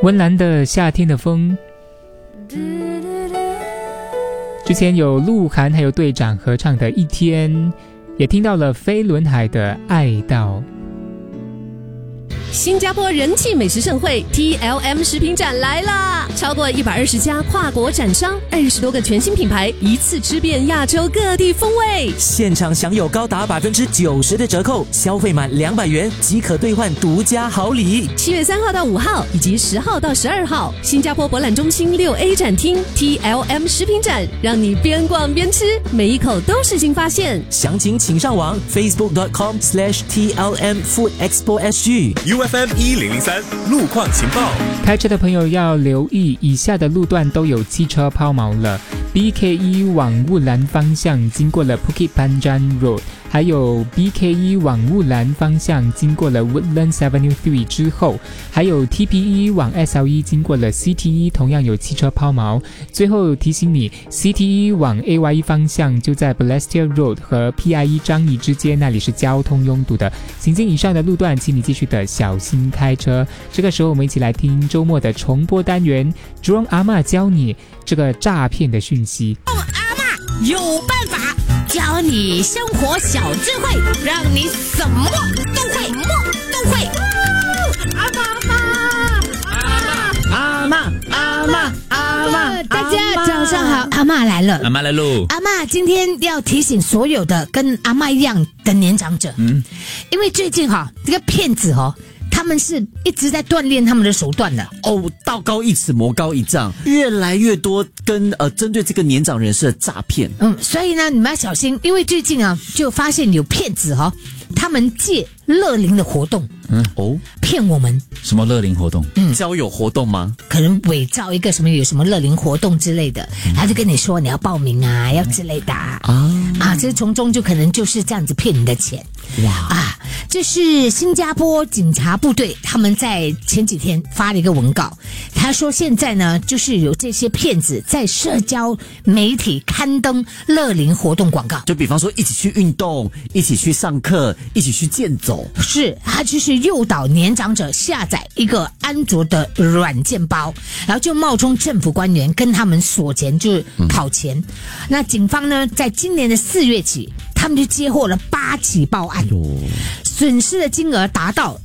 温岚的夏天的风。之前有鹿晗还有队长合唱的一天，也听到了飞轮海的爱到。 新加坡人气美食盛会 TLM 食品展来啦！超过120家跨国展商，20多个全新品牌，一次吃遍亚洲各地风味。 现场享有高达90%的折扣，消费满200元即可兑换独家好礼。 7月3号到5号以及10号到12号，新加坡博览中心6A 展厅 TLM 食品展，让你边逛边吃，每一口都是新发现。 详情请上网 facebook.com/TLM Food Expo SG。UFM 1003路况情报。 开车的朋友要留意，以下的路段都有汽车抛锚了。BK1 往雾兰方向经过了 Bukit Panjang Road， 还有 BK1 往雾兰方向经过了 Woodlands Avenue 3之后，还有 TP1 往 SL1 经过了 CT1， 同样有汽车抛锚。最后提醒你 CT1 往 AY1 方向就在 Balestier Road 和 PI1 张义之间，那里是交通拥堵的。行经以上的路段，请你继续的小心开车。这个时候我们一起来听周末的重播单元，朱荣阿嬷教你这个诈骗的讯息。 阿嬷有办法教你生活小智慧，让你什么都会，阿嬷，大家早上好，阿嬷来了， 阿嬷来喽！ 阿嬷今天要提醒所有的跟阿嬷一样的年长者，因为最近这个骗子他们是一直在锻炼他们的手段的道高一尺魔高一丈，越来越多跟针对这个年长人士的诈骗。 所以呢你们要小心，因为最近就发现有骗子他们借乐龄的活动骗我们。 什么乐龄活动？ 交友活动吗？ 可能伪造一个什么有什么乐龄活动之类的，他就跟你说你要报名要之类的这从中就可能就是这样子骗你的钱。这是新加坡警察部队他们在前几天发了一个文告，他说现在呢就是有这些骗子在社交媒体刊登乐龄活动广告， 就比方说一起去运动，一起去上课，一起去健走。 是，他就是诱导年长者下载一个安卓的软件包，然后就冒充政府官员跟他们索钱，就是讨钱。那警方呢在今年的4月起，他们就接获了8起报案，损失的金额达到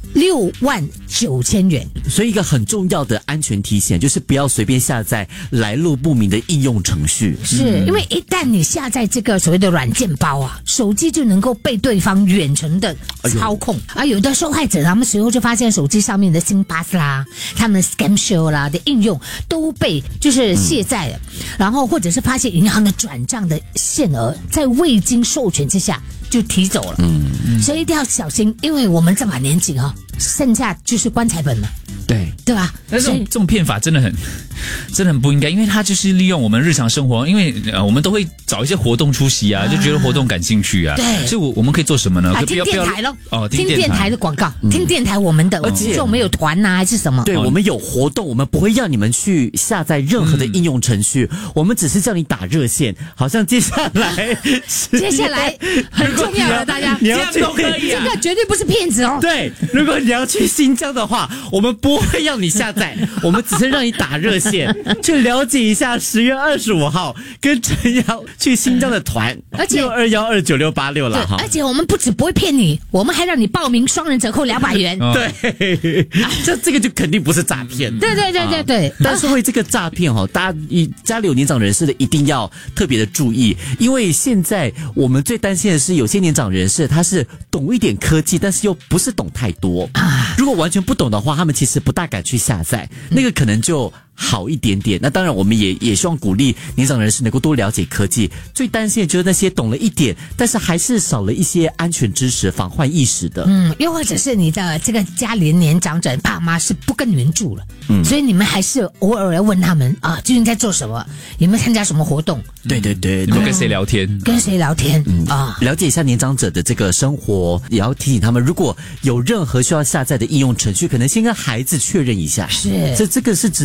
69000元。 所以一个很重要的安全提醒就是不要随便下载来路不明的应用程序。 是，因为一旦你下载这个所谓的软件包手机就能够被对方远程的操控有的受害者他们随后就发现手机上面的星pass啦，他们 scam show 啦的应用都被就是卸载了，然后或者是发现银行的转账的限额在未经授权之下就提走了。所以一定要小心，因为我们这把年纪剩下就是棺材本了。对吧？ 但是这种骗法真的很不应该，因为它就是利用我们日常生活，因为我们都会找一些活动出席就觉得活动感兴趣对， 所以我们可以做什么呢？ 听电台咯听电台的广告，听电台我们的，而且我们有团还是什么？ 对，我们有活动，我们不会让你们去下载任何的应用程序，我们只是叫你打热线。好像接下来很重要的，大家你要去都可以这个绝对不是骗子对，如果你要去新疆的话，我们不会要你下载，我们只是让你打热线去了解一下10月25号跟陈瑶去新疆的团， 而且 62129686了而且我们不止不会骗你，我们还让你报名双人折扣200元。 对，这个就肯定不是诈骗。 对。 但是会这个诈骗大家家里有年长人士的一定要特别的注意，因为现在我们最担心的是有些年长人士他是懂一点科技，但是又不是懂太多如果完全不懂的话，他们其实不大敢去下载，那个可能就好一点点。那当然我们也希望鼓励年长人士能够多了解科技，最担心的就是那些懂了一点但是还是少了一些安全知识防患意识的。 又或者是你的这个家里的年长者爸妈是不跟你们住了，所以你们还是偶尔要问他们最近在做什么，有没有参加什么活动。 对， 你们跟谁聊天了解一下年长者的这个生活，也要提醒他们如果有任何需要下载的应用程序，可能先跟孩子确认一下， 是这个是值得下载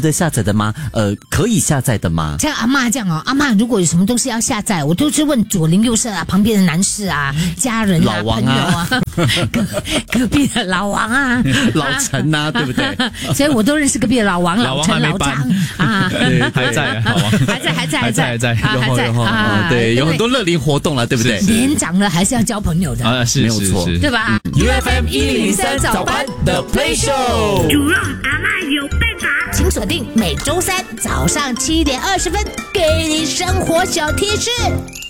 载的吗？可以下载的吗？ 像阿嬷这样哦，阿嬷如果有什么东西要下载，我都是问左邻右舍啊、旁边的男士啊、家人啊、 老王朋友啊啊、隔壁的老王啊、 老陈啊，对不对？ 所以我都认识隔壁的老王、老陈、老张啊， 还在，老王还在啊， 对，有很多乐龄活动了，对不对？ 年长了还是要交朋友的啊，是没有错对吧 ？UFM 103早班 The Play Show， 主任阿嬷有办法，请锁定每周三早上7:20，给你生活小贴士。